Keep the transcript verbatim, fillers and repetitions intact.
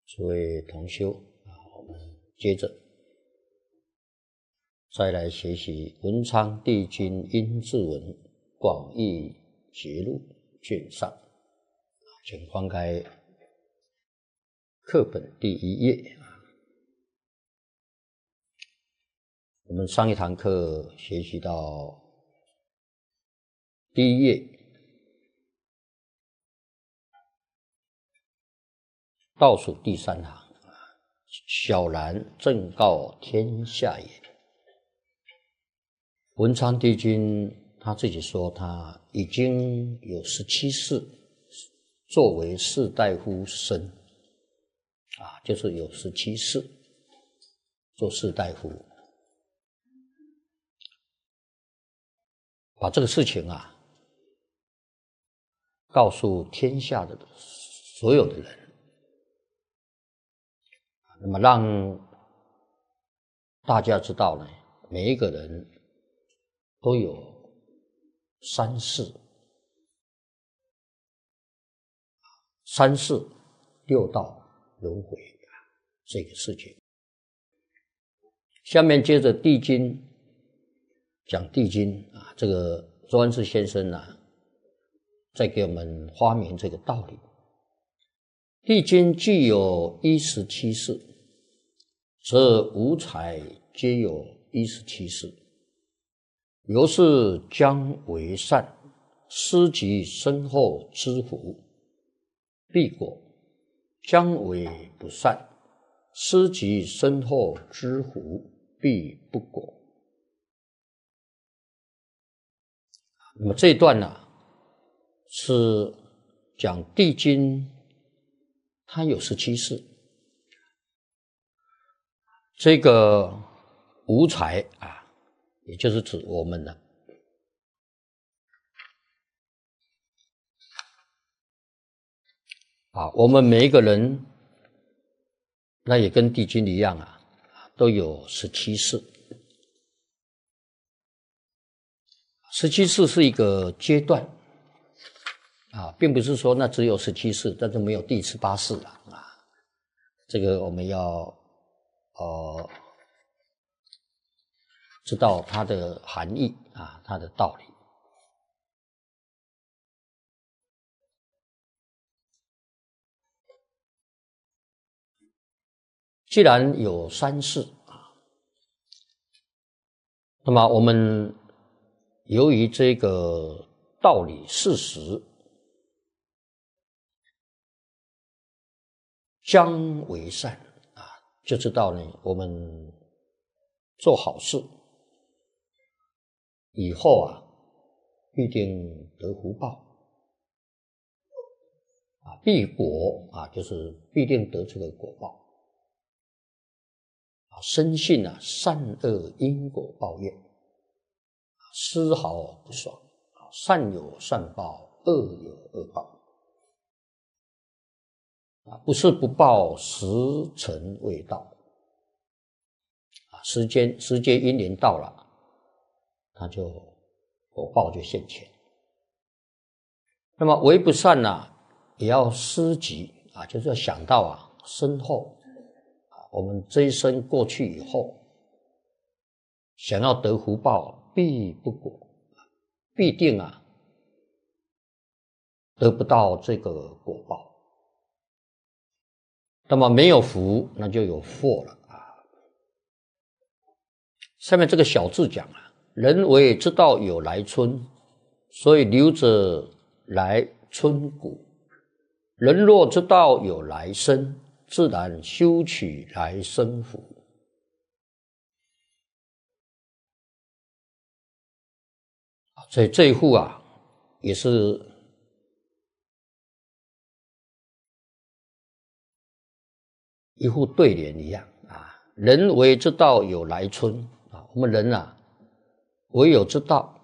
诸位同修啊，我们接着再来学习文昌帝君阴骘文广义节录卷上，请翻开课本第一页。我们上一堂课学习到第一页倒数第三行，小然正告天下也。文昌帝君他自己说，他已经有十七世作为士大夫生啊，就是有十七世做士大夫，把这个事情啊告诉天下的所有的人，那么让大家知道呢，每一个人都有三世，三世六道轮回这个事情。下面接着帝君讲帝君啊，这个周安世先生啊，再给我们发明这个道理。帝君具有一十七世，则五彩皆有一十七世。由是将为善，施及身后之福，必果；将为不善，施及身后之福，必不果。那么这一段呢、啊，是讲帝君他有十七世，这个五彩啊，也就是指我们呢，啊，我们每一个人，那也跟帝君一样啊，都有十七世。十七世是一个阶段啊，并不是说那只有十七世，但是没有第十八世了啊。这个我们要呃知道它的含义啊，它的道理。既然有三世啊，那么我们由于这个道理事实，将为善啊，就知道呢，我们做好事以后啊，必定得福报啊，必果啊，就是必定得这个果报啊。深信啊，善恶因果报应，丝毫不爽啊，善有善报，恶有恶报啊，不是不报，时辰未到啊，时间时间因缘到了，他就果报就现前。那么为不善啊，也要思及啊，就是要想到啊，身后啊，我们这一生过去以后，想要得福报，必不果，必定啊得不到这个果报。那么没有福，那就有祸了啊。下面这个小字讲啊，人为知道有来春，所以留着来春谷。人若知道有来生，自然修取来生福。所以这一户啊，也是一副对联一样啊。人为知道有来春啊，我们人啊，唯有知道